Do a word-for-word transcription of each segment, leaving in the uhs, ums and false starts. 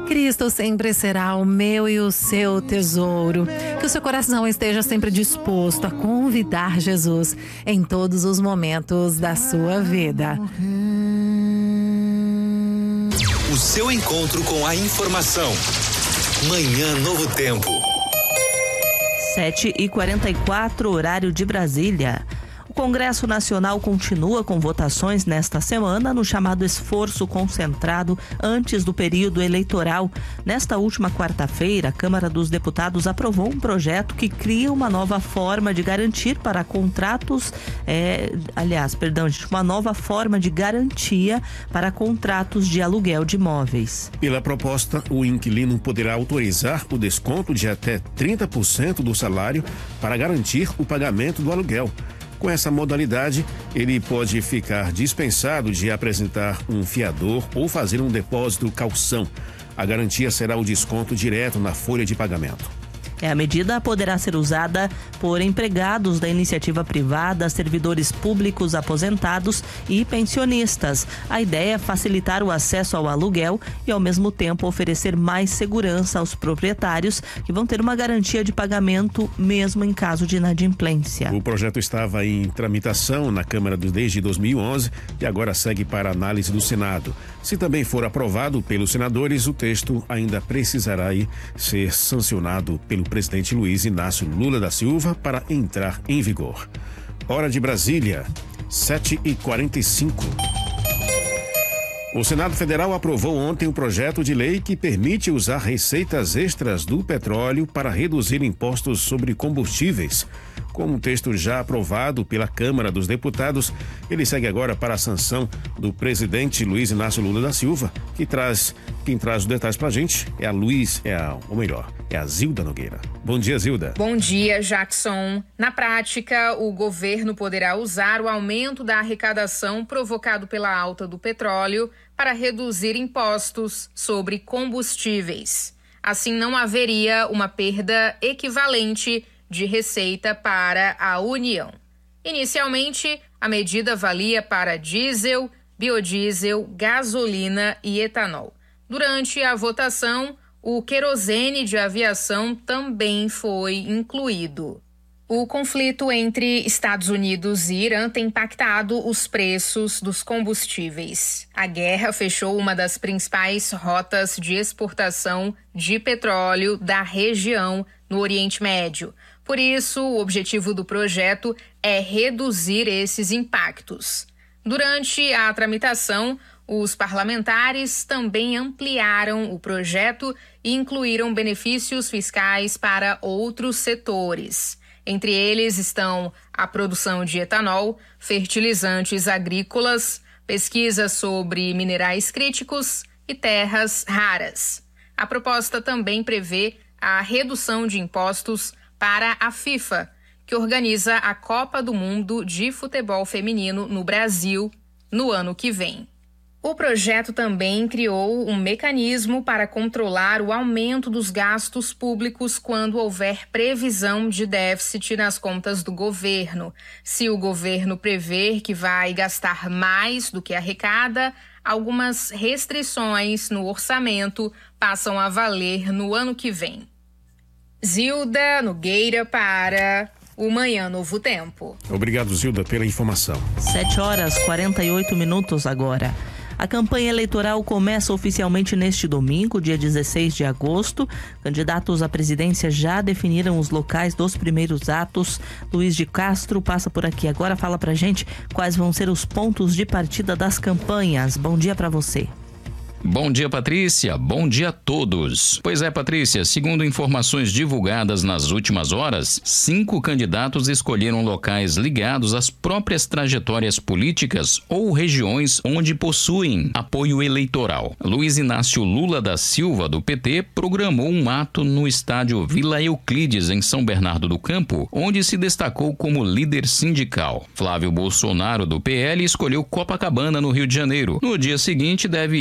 Cristo sempre será o meu e o seu tesouro. Que o seu coração esteja sempre disposto a convidar Jesus em todos os momentos da sua vida. O seu encontro com a informação. Manhã Novo Tempo. sete e quarenta e quatro, horário de Brasília. O Congresso Nacional continua com votações nesta semana no chamado esforço concentrado antes do período eleitoral. Nesta última quarta-feira, a Câmara dos Deputados aprovou um projeto que cria uma nova forma de garantir para contratos, é, aliás, perdão, uma nova forma de garantia para contratos de aluguel de imóveis. Pela proposta, o inquilino poderá autorizar o desconto de até trinta por cento do salário para garantir o pagamento do aluguel. Com essa modalidade, ele pode ficar dispensado de apresentar um fiador ou fazer um depósito calção. A garantia será o desconto direto na folha de pagamento. A medida poderá ser usada por empregados da iniciativa privada, servidores públicos aposentados e pensionistas. A ideia é facilitar o acesso ao aluguel e, ao mesmo tempo, oferecer mais segurança aos proprietários, que vão ter uma garantia de pagamento mesmo em caso de inadimplência. O projeto estava em tramitação na Câmara desde dois mil e onze e agora segue para análise do Senado. Se também for aprovado pelos senadores, o texto ainda precisará ser sancionado pelo presidente Luiz Inácio Lula da Silva para entrar em vigor. Hora de Brasília, sete e quarenta e cinco. O Senado Federal aprovou ontem um projeto de lei que permite usar receitas extras do petróleo para reduzir impostos sobre combustíveis. Com o texto já aprovado pela Câmara dos Deputados, ele segue agora para a sanção do presidente Luiz Inácio Lula da Silva, que traz, quem traz os detalhes pra gente é a Luiz, é a, ou melhor, é a Zilda Nogueira. Bom dia, Zilda. Bom dia, Jackson. Na prática, o governo poderá usar o aumento da arrecadação provocado pela alta do petróleo para reduzir impostos sobre combustíveis. Assim, não haveria uma perda equivalente de receita para a União. Inicialmente, a medida valia para diesel, biodiesel, gasolina e etanol. Durante a votação, o querosene de aviação também foi incluído. O conflito entre Estados Unidos e Irã tem impactado os preços dos combustíveis. A guerra fechou uma das principais rotas de exportação de petróleo da região no Oriente Médio. Por isso, o objetivo do projeto é reduzir esses impactos. Durante a tramitação, os parlamentares também ampliaram o projeto e incluíram benefícios fiscais para outros setores. Entre eles estão a produção de etanol, fertilizantes agrícolas, pesquisa sobre minerais críticos e terras raras. A proposta também prevê a redução de impostos para a FIFA, que organiza a Copa do Mundo de Futebol Feminino no Brasil no ano que vem. O projeto também criou um mecanismo para controlar o aumento dos gastos públicos quando houver previsão de déficit nas contas do governo. Se o governo prever que vai gastar mais do que arrecada, algumas restrições no orçamento passam a valer no ano que vem. Zilda Nogueira para o Manhã Novo Tempo. Obrigado, Zilda, pela informação. sete horas e quarenta e oito minutos agora. A campanha eleitoral começa oficialmente neste domingo, dia dezesseis de agosto. Candidatos à presidência já definiram os locais dos primeiros atos. Luiz de Castro passa por aqui agora, fala pra gente quais vão ser os pontos de partida das campanhas. Bom dia pra você. Bom dia, Patrícia. Bom dia a todos. Pois é, Patrícia, segundo informações divulgadas nas últimas horas, cinco candidatos escolheram locais ligados às próprias trajetórias políticas ou regiões onde possuem apoio eleitoral. Luiz Inácio Lula da Silva, do P T, programou um ato no estádio Vila Euclides, em São Bernardo do Campo, onde se destacou como líder sindical. Flávio Bolsonaro, do P L, escolheu Copacabana, no Rio de Janeiro. No dia seguinte, deve ir à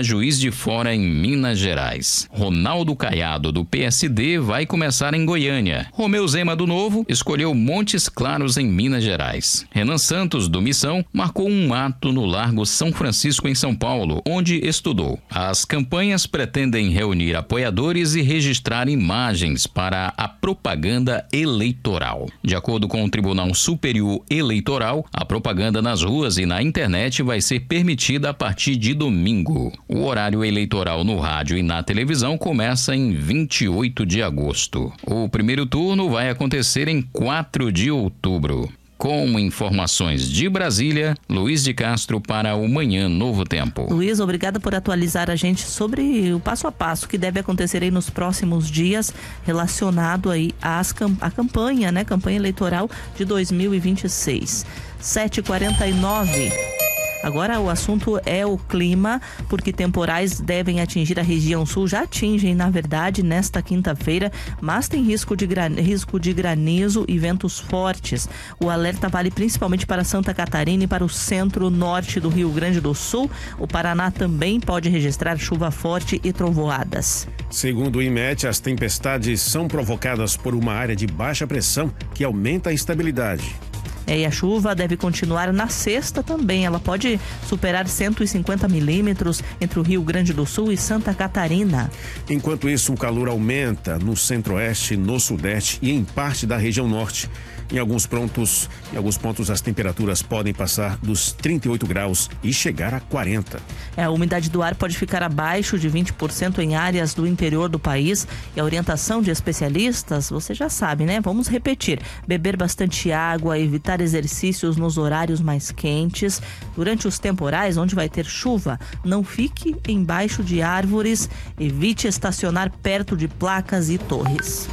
Juiz de Fora em Minas Gerais. Ronaldo Caiado, do P S D, vai começar em Goiânia. Romeu Zema, do Novo, escolheu Montes Claros, em Minas Gerais. Renan Santos, do Missão, marcou um ato no Largo São Francisco, em São Paulo, onde estudou. As campanhas pretendem reunir apoiadores e registrar imagens para a propaganda eleitoral. De acordo com o Tribunal Superior Eleitoral, a propaganda nas ruas e na internet vai ser permitida a partir de domingo. O horário eleitoral no rádio e na televisão começa em vinte e oito de agosto. O primeiro turno vai acontecer em quatro de outubro. Com informações de Brasília, Luiz de Castro para o Manhã Novo Tempo. Luiz, obrigada por atualizar a gente sobre o passo a passo que deve acontecer aí nos próximos dias relacionado aí às, à campanha, né? Campanha eleitoral de dois mil e vinte e seis. sete e quarenta e nove. Agora o assunto é o clima, porque temporais devem atingir a região sul, já atingem na verdade nesta quinta-feira, mas tem risco de, gran... risco de granizo e ventos fortes. O alerta vale principalmente para Santa Catarina e para o centro-norte do Rio Grande do Sul. O Paraná também pode registrar chuva forte e trovoadas. Segundo o IMET, as tempestades são provocadas por uma área de baixa pressão que aumenta a instabilidade. É, e a chuva deve continuar na sexta também. Ela pode superar cento e cinquenta milímetros entre o Rio Grande do Sul e Santa Catarina. Enquanto isso, o calor aumenta no centro-oeste, no sudeste e em parte da região norte. Em alguns pontos, em alguns pontos as temperaturas podem passar dos trinta e oito graus e chegar a quarenta. É, a umidade do ar pode ficar abaixo de vinte por cento em áreas do interior do país. E a orientação de especialistas, você já sabe, né? Vamos repetir. Beber bastante água, evitar exercícios nos horários mais quentes. Durante os temporais, onde vai ter chuva, não fique embaixo de árvores. Evite estacionar perto de placas e torres.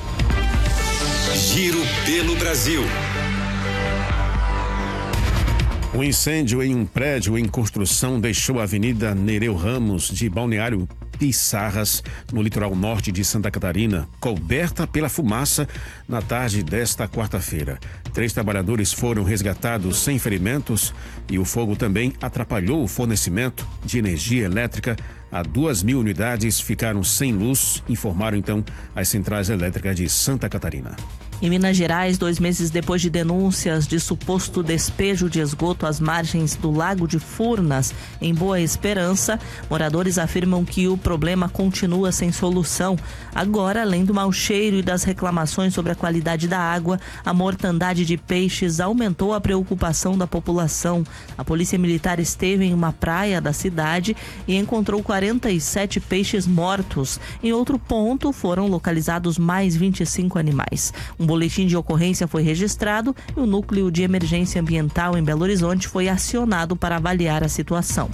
Giro pelo Brasil. Um incêndio em um prédio em construção deixou a Avenida Nereu Ramos de Balneário Pissarras, no litoral norte de Santa Catarina, coberta pela fumaça na tarde desta quarta-feira. Três trabalhadores foram resgatados sem ferimentos e o fogo também atrapalhou o fornecimento de energia elétrica. A duas mil unidades ficaram sem luz, informaram então as centrais elétricas de Santa Catarina. Em Minas Gerais, dois meses depois de denúncias de suposto despejo de esgoto às margens do Lago de Furnas, em Boa Esperança, moradores afirmam que o problema continua sem solução. Agora, além do mau cheiro e das reclamações sobre a qualidade da água, a mortandade de peixes aumentou a preocupação da população. A Polícia Militar esteve em uma praia da cidade e encontrou quarenta e sete peixes mortos. Em outro ponto, foram localizados mais vinte e cinco animais. Um boletim de ocorrência foi registrado e o Núcleo de Emergência Ambiental em Belo Horizonte foi acionado para avaliar a situação.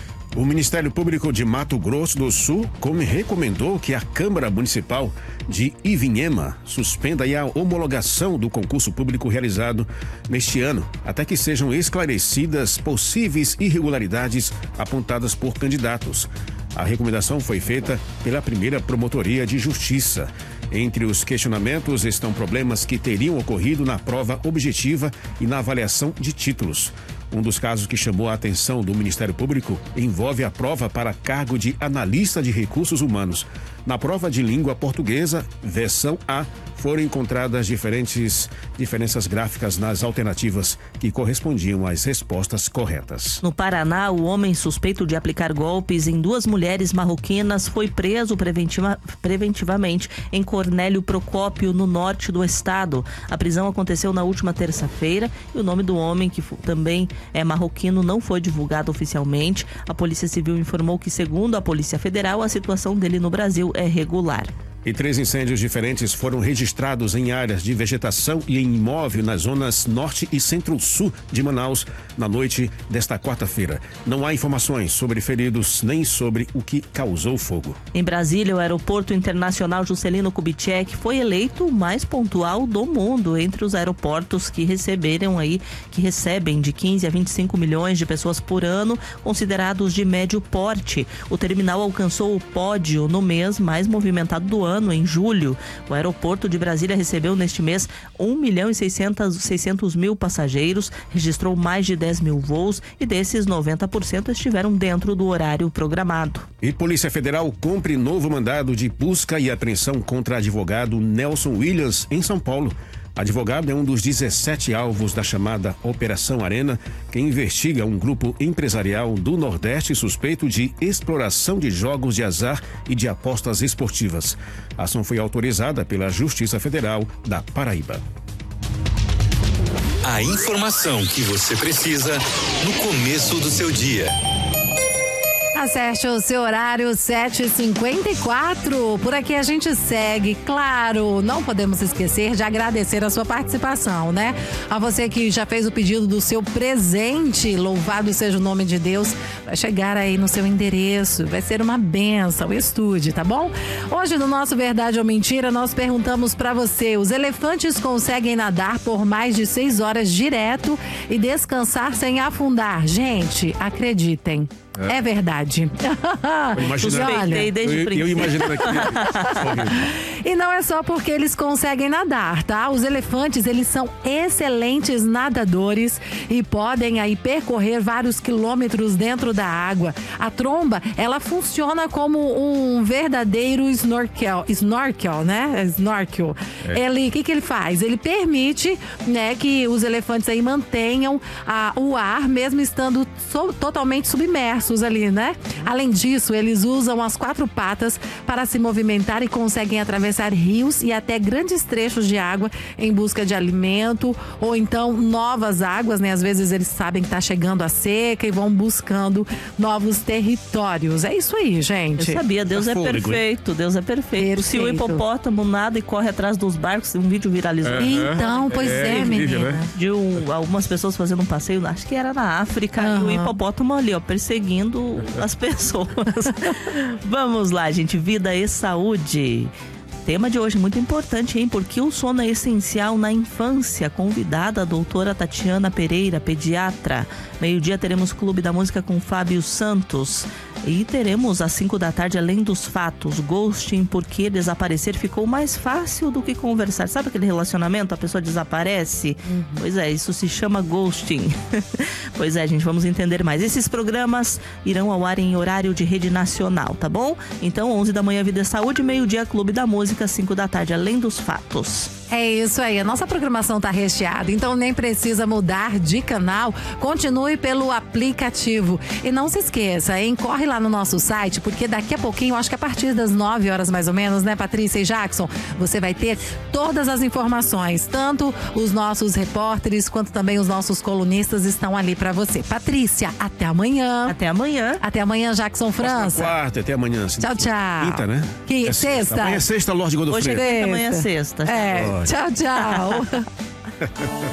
O Ministério Público de Mato Grosso do Sul recomendou que a Câmara Municipal de Ivinhema suspenda a homologação do concurso público realizado neste ano, até que sejam esclarecidas possíveis irregularidades apontadas por candidatos. A recomendação foi feita pela primeira Promotoria de Justiça. Entre os questionamentos estão problemas que teriam ocorrido na prova objetiva e na avaliação de títulos. Um dos casos que chamou a atenção do Ministério Público envolve a prova para cargo de analista de recursos humanos. Na prova de língua portuguesa, versão A, foram encontradas diferentes diferenças gráficas nas alternativas que correspondiam às respostas corretas. No Paraná, o homem suspeito de aplicar golpes em duas mulheres marroquinas foi preso preventiva, preventivamente em Cornélio Procópio, no norte do estado. A prisão aconteceu na última terça-feira e o nome do homem, que também é marroquino, não foi divulgado oficialmente. A Polícia Civil informou que, segundo a Polícia Federal, a situação dele no Brasil é regular. E três incêndios diferentes foram registrados em áreas de vegetação e em imóvel nas zonas norte e centro-sul de Manaus na noite desta quarta-feira. Não há informações sobre feridos nem sobre o que causou o fogo. Em Brasília, o Aeroporto Internacional Juscelino Kubitschek foi eleito o mais pontual do mundo entre os aeroportos que receberam aí, que recebem de quinze a vinte e cinco milhões de pessoas por ano, considerados de médio porte. O terminal alcançou o pódio no mês mais movimentado do ano, ano, em julho. O aeroporto de Brasília recebeu neste mês um milhão e seiscentos mil passageiros, registrou mais de dez mil voos e desses noventa por cento estiveram dentro do horário programado. E Polícia Federal cumpre novo mandado de busca e apreensão contra advogado Nelson Williams, em São Paulo. Advogado é um dos dezessete alvos da chamada Operação Arena, que investiga um grupo empresarial do Nordeste suspeito de exploração de jogos de azar e de apostas esportivas. A ação foi autorizada pela Justiça Federal da Paraíba. A informação que você precisa no começo do seu dia. Acerte o seu horário sete e cinquenta e quatro. Por aqui a gente segue. Claro, não podemos esquecer de agradecer a sua participação, né? A você que já fez o pedido do seu presente, louvado seja o nome de Deus, vai chegar aí no seu endereço, vai ser uma bênção. Estude, tá bom? Hoje no nosso Verdade ou Mentira, nós perguntamos pra você: os elefantes conseguem nadar por mais de seis horas direto e descansar sem afundar? Gente, acreditem. É, é verdade. Eu imaginava, olha, desde eu, eu imaginava aqui. E não é só porque eles conseguem nadar, tá? Os elefantes, eles são excelentes nadadores e podem aí percorrer vários quilômetros dentro da água. A tromba, ela funciona como um verdadeiro snorkel, snorkel, né? Snorkel. É. Ele, o que que ele faz? Ele permite, né, que os elefantes aí mantenham a, o ar, mesmo estando so, totalmente submersos ali, né? Além disso, eles usam as quatro patas para se movimentar e conseguem atravessar rios e até grandes trechos de água em busca de alimento ou então novas águas, né? Às vezes eles sabem que tá chegando a seca e vão buscando novos territórios. É isso aí, gente. Eu sabia, Deus é é fôlego, perfeito, Deus é perfeito. Perfeito. Se o hipopótamo nada e corre atrás dos barcos, um vídeo viralizou. Então, pois é, é menina. né? De um, algumas pessoas fazendo um passeio, acho que era na África, Uhum. e o hipopótamo ali, ó, perseguindo as pessoas. Vamos lá, gente, vida e saúde. Tema de hoje muito importante, hein? Porque o sono é essencial na infância. Convidada a doutora Tatiana Pereira, pediatra. Meio-dia teremos Clube da Música com Fábio Santos. E teremos às cinco da tarde, além dos fatos, ghosting, porque desaparecer ficou mais fácil do que conversar. Sabe aquele relacionamento? A pessoa desaparece? Uhum. Pois é, isso se chama ghosting. Pois é, gente, vamos entender mais. Esses programas irão ao ar em horário de rede nacional, tá bom? Então, onze da manhã, Vida e Saúde, meio-dia, Clube da Música, cinco da tarde, além dos fatos. É isso aí, a nossa programação tá recheada, então nem precisa mudar de canal, continue pelo aplicativo. E não se esqueça, hein? Corre lá no nosso site, porque daqui a pouquinho, acho que a partir das nove horas mais ou menos, né, Patrícia e Jackson, você vai ter todas as informações, tanto os nossos repórteres, quanto também os nossos colunistas estão ali pra você. Patrícia, até amanhã. Até amanhã. Até amanhã, Jackson França. Quarta, até amanhã. Tchau, tchau. Quinta, né? Que é sexta. Amanhã é sexta, Lorde Godofredo. Hoje é quinta, amanhã é sexta. É, tchau, tchau.